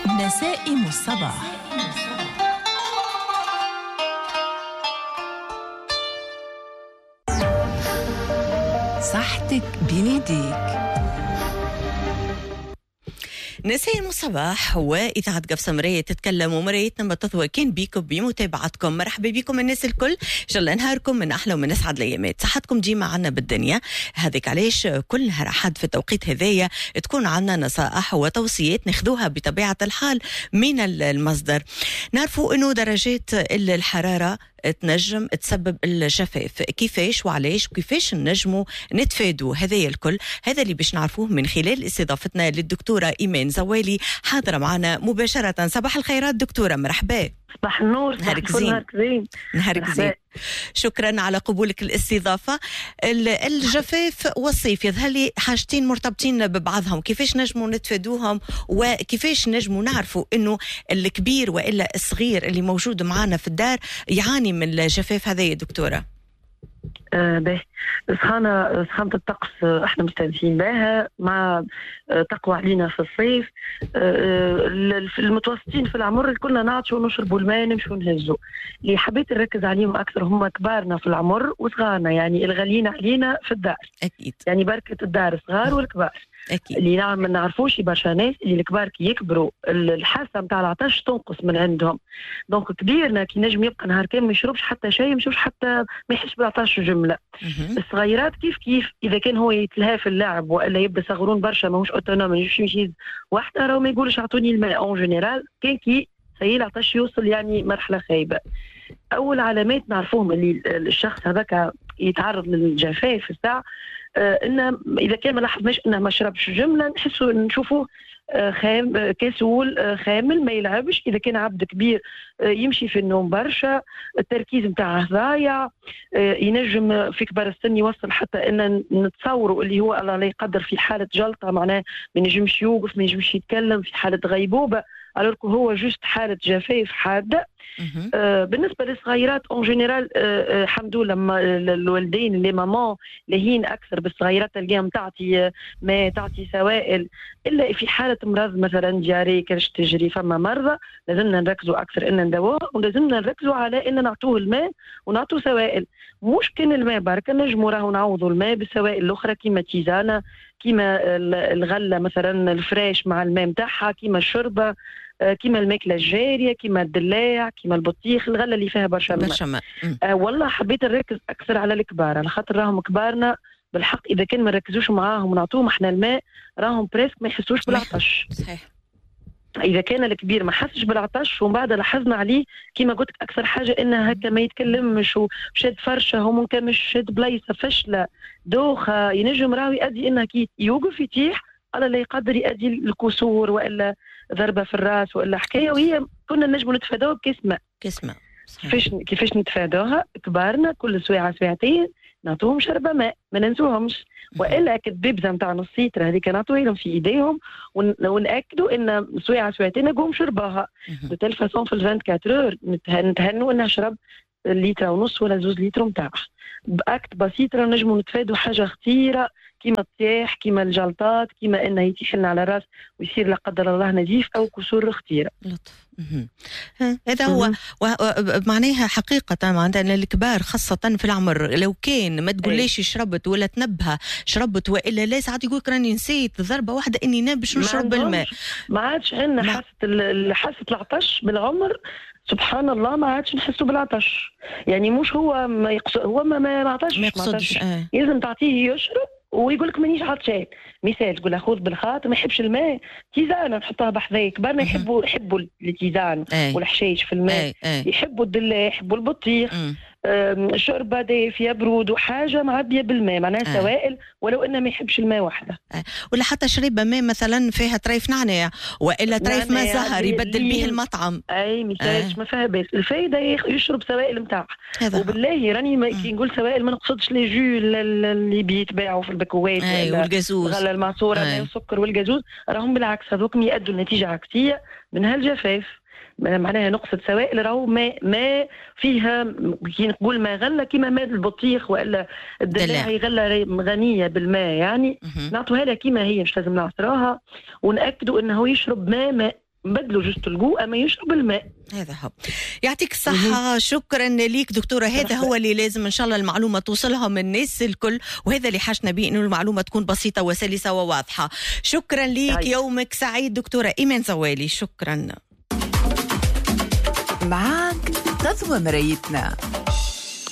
نسائم الصباح. صحتك بيديك. نسائم الصباح وإذاعة قفصة مراية تتكلم ومرايتنا بتطوى كين بيكم بمتابعتكم. مرحبا بكم الناس الكل، إن شاء الله نهاركم من أحلى ومن أسعد الأيامات. صحتكم ديما عنا بالدنيا، هذيك علاش كل نهار أحد في التوقيت هذايا تكون عنا نصائح وتوصيات ناخذوها بطبيعة الحال من المصدر. نعرفوا إنه درجات الحرارة تنجم تسبب الجفاف، كيفاش وعلاش وكيفاش نجموا نتفادوا هذايا الكل، هذا اللي باش نعرفوه من خلال استضافتنا للدكتورة إيمان زوالي حاضرة معنا مباشرة. صباح الخيرات دكتورة، مرحبا. صباح النور. نهارك زين. نهارك زين، شكرا على قبولك الاستضافة. الجفاف والصيف يظهر لي حاجتين مرتبطين ببعضهم، كيفاش نجموا نتفادوهم وكيفاش نجموا نعرفوا انه الكبير والا الصغير اللي موجود معنا في الدار يعاني من الجفاف هذا يا دكتورة؟ سخانة الطقس احنا مستانسين بها، مع تقوى علينا في الصيف. المتوسطين في العمر كلنا نعطشوا ونشربوا الماء نمشوا نهزوا. اللي حبيت نركز عليهم اكثر هم كبارنا في العمر وصغارنا، يعني الغاليين علينا في الدار. اكيد، يعني بركة الدار صغار والكبار. أكيد. اللي ما نعرفوش برشا ناس اللي الكبار كي يكبروا الحاسه نتاع العطش تنقص من عندهم. دونك كبيرنا كي نجم يبقى نهار كامل ما يشربش حتى شيء، ما يشوفش حتى ما يحسش بالعطش جمله. الصغيرات كيف اذا كان هو يتلهى في اللعب والا يبدا صغرون برشا ماهوش اوتونوم، ما يمشي وحده راهو ما يقولش اعطوني الماء اون جينيرال. كان كي سي العطش يوصل يعني مرحله خايبه. اول علامات نعرفوهم اللي الشخص هذاك يتعرض للجفاف في الساعه، إن إذا كان ما لاحظناش إنه ما شربش جملة نحسوا نشوفوه كسول، خامل، ما يلعبش. إذا كان عبد كبير يمشي في النوم برشا، التركيز متاعه ضايع. ينجم في كبار السن يوصل حتى إن نتصوروا اللي هو الله لا يقدر في حالة جلطة، معناه ما ينجمش يوقف، ما ينجمش يتكلم، في حالة غيبوبة، ألوركو هو جوست حالة جفاف حادة. بالنسبة للصغيرات اون جينيرال الحمد لله لما الوالدين اللي مامان لهين اكثر بالصغيرات تلقاهم تعطي ما تعطي سوائل، الا في حالة مرض مثلا دياري كرش تجري فما مرضى لازمنا نركزوا اكثر ان نداوه، ولازمنا نركزوا على ان نعطوه الماء ونعطوه سوائل. مش كان الماء بركة، نجموا راهو نعوضوا الماء بالسوائل الاخرى كيما تيزانة، كيما الغلة مثلا الفريش مع الماء متاعها، كيما الشوربة، كيما الماكله الجاريه، كيما الدلاع، كيما البطيخ، الغله اللي فيها برشا ماء. والله حبيت نركز اكثر على الكبار، على خاطر راهم كبارنا بالحق اذا كان ما نركزوش معاهم ونعطوهم احنا الماء راهم بريسك ما يحسوش بالعطش. صحيح. اذا كان الكبير ما حسش بالعطش ومن بعد لاحظنا عليه كيما قلت اكثر حاجه انه هكا ما يتكلمش وشاد فرشه، هو ممكن مش شاد بلايصه فشله دوخه، ينجم راهو يؤدي انه كي يوقف يتيح الله لا يقدر يؤدي الكسور والا ضربه في الراس والا حكايه، وهي كنا نجموا نتفادوها بكسمه. كيفاش نتفادوها؟ كبارنا كل ساعه ساعتين نعطوهم شربه ماء، ما ننسوهمش. والا كالبيبزه نتاع نص لتر هذيك نعطوها لهم في ايديهم وناكدوا ان ساعتين نقوم شربوها. بتل فاصون في 24 نتهنوا انها شرب لتر ونص ولا 2 لتر نتاعها. باكت بسيط نجموا نتفادوا حاجه خطيره كيما الطياح، كيما الجلطات، كيما انه يتيح لنا على الراس ويصير لا قدر الله نزيف او كسور خطيره. لطف. هذا هو معناها حقيقة معناتها أن الكبار خاصة في العمر لو كان ما تقوليش شربت ولا تنبه شربت وإلا لا ساعات يقولك راني نسيت ضربة واحدة إني نبش نشرب الماء. ما عادش عندنا حاسة العطش بالعمر، سبحان الله ما عادش نحسوا بالعطش. يعني مش هو ما يقصد، هو ما عطش، ما يقصدش. لازم تعطيه يشرب ويقول لك مانيش عطشان. مثال تقول له خذ بالخاطر، ما يحبش الماء، تيزانه نحطها بحذاك. كبارنا يحبوا التيزان والحشيش في الماء، يحبوا الدلاع، يحبوا البطيخ، شوربه دافيه برود وحاجه معبيه بالماء، معناها سوائل ولو انه ما يحبش الماء وحده. ولا حتى شريبه ماء مثلا فيها طريف نعناع والا طريف ماء زهر يبدل به المطعم. اي مثال ما فيها باس. الفايده يشرب سوائل نتاعها. وبالله راني كي نقول سوائل ما نقصدش لي جو اللي بيتباعوا في البكوات والجازوز، الغله المعصوره والسكر والجازوز، راهم بالعكس هذوك يؤدوا لنتيجه عكسيه من هالجفاف. معناها نقصد سوائل راهو ما فيها كي نقول ما غله كيما ماء البطيخ والا الدلاع، هي غله غنيه بالماء يعني نعطوها لها كيما هي، مش لازم نعصروها، ونأكدوا انه يشرب ماء بدلوا جست الجو اما يشرب الماء. هذا هو. يعطيك الصحة. شكرا ليك دكتورة. هذا هو اللي لازم إن شاء الله المعلومة توصلها من الناس الكل، وهذا اللي حاجنا به إنه المعلومة تكون بسيطة وسلسة وواضحة. شكرا ليك. يومك سعيد دكتورة إيمان زوالي. شكرا. معك تضوى مرايتنا.